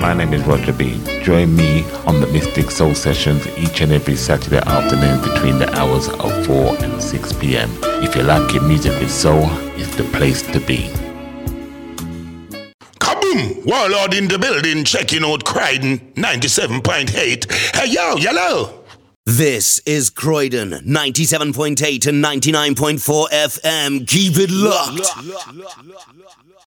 My name is Roger B. Join me on the Mystic Soul Sessions each and every Saturday afternoon between the hours of 4 and 6 p.m. If you like your music with soul, it's the place to be. Kaboom! Warlord in the building, checking out Croydon 97.8. Hey yo, yellow! This is Croydon 97.8 and 99.4 FM. Keep it locked.